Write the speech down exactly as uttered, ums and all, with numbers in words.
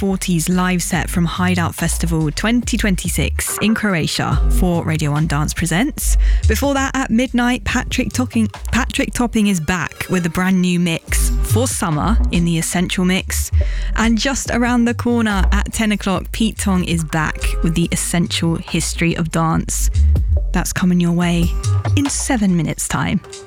forties live set from Hideout Festival twenty twenty-six in Croatia for Radio one Dance Presents. Before that, at midnight, Patrick Topping, Patrick Topping is back with a brand new mix for summer in the Essential Mix. And just around the corner at ten o'clock, Pete Tong is back with the Essential History of Dance. That's coming your way in seven minutes' time.